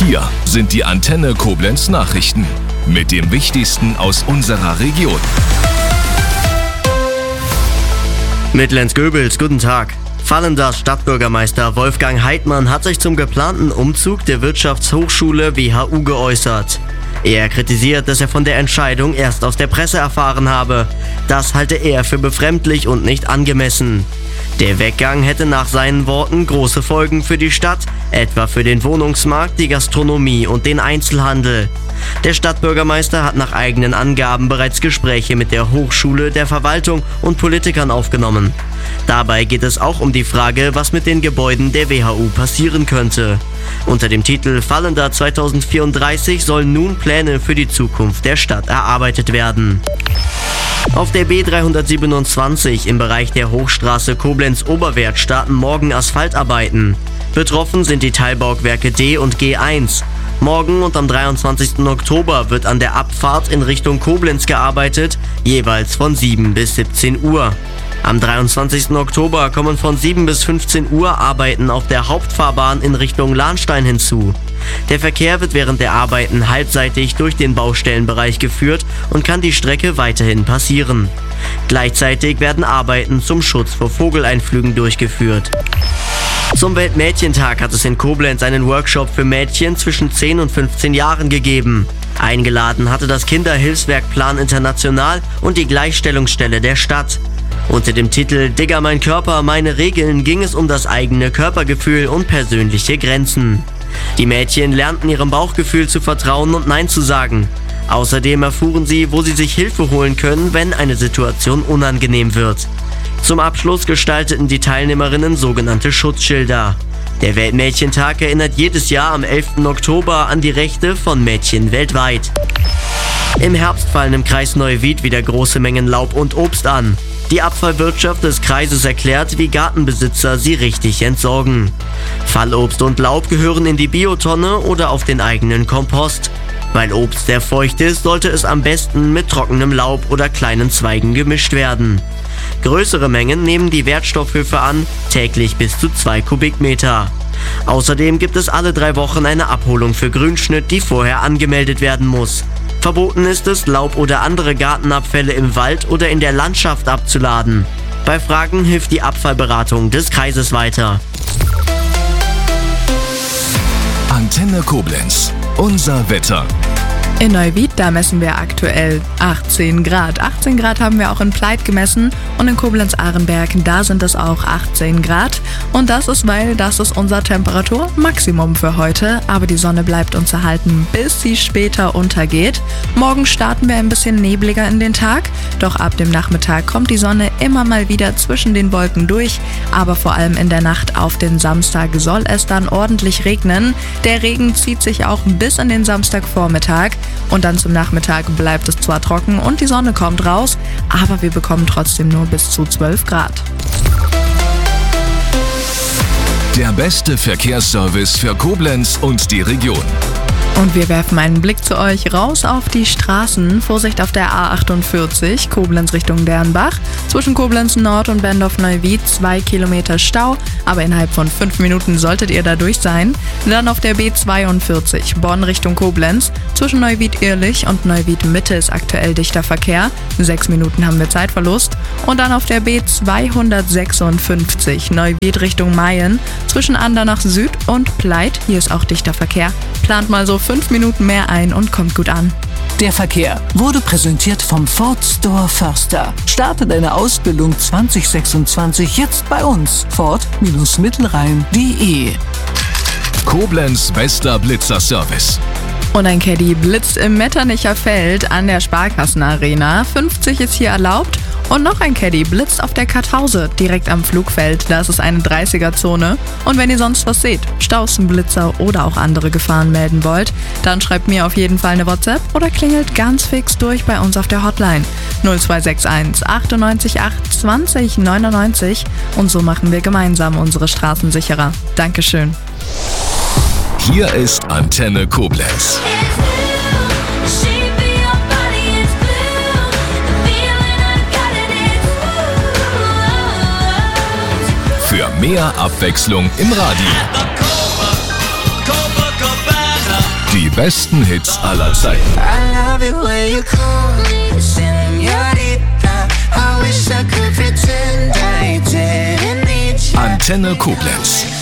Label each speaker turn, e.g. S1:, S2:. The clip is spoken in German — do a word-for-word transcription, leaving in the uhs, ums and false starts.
S1: Hier sind die Antenne Koblenz Nachrichten mit dem Wichtigsten aus unserer Region.
S2: Mit Lenz Goebels, guten Tag. Fallender Stadtbürgermeister Wolfgang Heidmann hat sich zum geplanten Umzug der Wirtschaftshochschule W H U geäußert. Er kritisiert, dass er von der Entscheidung erst aus der Presse erfahren habe. Das halte er für befremdlich und nicht angemessen. Der Weggang hätte nach seinen Worten große Folgen für die Stadt, etwa für den Wohnungsmarkt, die Gastronomie und den Einzelhandel. Der Stadtbürgermeister hat nach eigenen Angaben bereits Gespräche mit der Hochschule, der Verwaltung und Politikern aufgenommen. Dabei geht es auch um die Frage, was mit den Gebäuden der W H U passieren könnte. Unter dem Titel Fallender zweitausendvierunddreißig sollen nun Pläne für die Zukunft der Stadt erarbeitet werden. Auf der B dreihundertsiebenundzwanzig im Bereich der Hochstraße Koblenz-Oberwert starten morgen Asphaltarbeiten. Betroffen sind die Teilbauwerke D und G eins. Morgen und am dreiundzwanzigsten Oktober wird an der Abfahrt in Richtung Koblenz gearbeitet, jeweils von sieben bis siebzehn Uhr. Am dreiundzwanzigsten Oktober kommen von sieben bis fünfzehn Uhr Arbeiten auf der Hauptfahrbahn in Richtung Lahnstein hinzu. Der Verkehr wird während der Arbeiten halbseitig durch den Baustellenbereich geführt und kann die Strecke weiterhin passieren. Gleichzeitig werden Arbeiten zum Schutz vor Vogeleinflügen durchgeführt. Zum Weltmädchentag hat es in Koblenz einen Workshop für Mädchen zwischen zehn und fünfzehn Jahren gegeben. Eingeladen hatte das Kinderhilfswerk Plan International und die Gleichstellungsstelle der Stadt. Unter dem Titel Digger, mein Körper, meine Regeln ging es um das eigene Körpergefühl und persönliche Grenzen. Die Mädchen lernten ihrem Bauchgefühl zu vertrauen und Nein zu sagen. Außerdem erfuhren sie, wo sie sich Hilfe holen können, wenn eine Situation unangenehm wird. Zum Abschluss gestalteten die Teilnehmerinnen sogenannte Schutzschilder. Der Weltmädchentag erinnert jedes Jahr am elften Oktober an die Rechte von Mädchen weltweit. Im Herbst fallen im Kreis Neuwied wieder große Mengen Laub und Obst an. Die Abfallwirtschaft des Kreises erklärt, wie Gartenbesitzer sie richtig entsorgen. Fallobst und Laub gehören in die Biotonne oder auf den eigenen Kompost. Weil Obst sehr feucht ist, sollte es am besten mit trockenem Laub oder kleinen Zweigen gemischt werden. Größere Mengen nehmen die Wertstoffhöfe an, täglich bis zu zwei Kubikmeter. Außerdem gibt es alle drei Wochen eine Abholung für Grünschnitt, die vorher angemeldet werden muss. Verboten ist es, Laub oder andere Gartenabfälle im Wald oder in der Landschaft abzuladen. Bei Fragen hilft die Abfallberatung des Kreises weiter.
S1: Antenne Koblenz, unser Wetter.
S3: In Neuwied, da messen wir aktuell achtzehn Grad. achtzehn Grad haben wir auch in Pleit gemessen und in Koblenz-Ahrenberg, da sind es auch achtzehn Grad. Und das ist, weil das ist unser Temperaturmaximum für heute. Aber die Sonne bleibt uns erhalten, bis sie später untergeht. Morgen starten wir ein bisschen nebliger in den Tag. Doch ab dem Nachmittag kommt die Sonne immer mal wieder zwischen den Wolken durch. Aber vor allem in der Nacht auf den Samstag soll es dann ordentlich regnen. Der Regen zieht sich auch bis in den Samstagvormittag. Und dann zum Nachmittag bleibt es zwar trocken und die Sonne kommt raus, aber wir bekommen trotzdem nur bis zu zwölf Grad.
S1: Der beste Verkehrsservice für Koblenz und die Region.
S3: Und wir werfen einen Blick zu euch raus auf die Straßen. Vorsicht auf der A achtundvierzig, Koblenz Richtung Dernbach. Zwischen Koblenz Nord und Bendorf-Neuwied zwei Kilometer Stau, aber innerhalb von fünf Minuten solltet ihr da durch sein. Dann auf der B zweiundvierzig, Bonn Richtung Koblenz. Zwischen Neuwied-Irlich und Neuwied-Mitte ist aktuell dichter Verkehr. Sechs Minuten haben wir Zeitverlust. Und dann auf der B zweihundertsechsundfünfzig, Neuwied Richtung Mayen. Zwischen Andernach Süd und Pleit, hier ist auch dichter Verkehr. Plant mal so fünf Minuten mehr ein und kommt gut an.
S4: Der Verkehr wurde präsentiert vom Ford Store Förster. Starte deine Ausbildung zwanzig sechsundzwanzig jetzt bei uns. Ford Mittelrhein punkt de.
S1: Koblenz bester Blitzer-Service.
S3: Und ein Caddy blitzt im Metternicher Feld an der Sparkassenarena. fünfzig ist hier erlaubt. Und noch ein Caddy blitzt auf der Kartause, direkt am Flugfeld. Da ist es eine dreißiger-Zone. Und wenn ihr sonst was seht, Staustenblitzer oder auch andere Gefahren melden wollt, dann schreibt mir auf jeden Fall eine WhatsApp oder klingelt ganz fix durch bei uns auf der Hotline null zwei sechs eins achtundneunzig acht zwanzig neunundneunzig. Und so machen wir gemeinsam unsere Straßen sicherer. Dankeschön.
S1: Hier ist Antenne Koblenz. Für mehr Abwechslung im Radio. besten Hits aller Zeiten. Antenne Koblenz.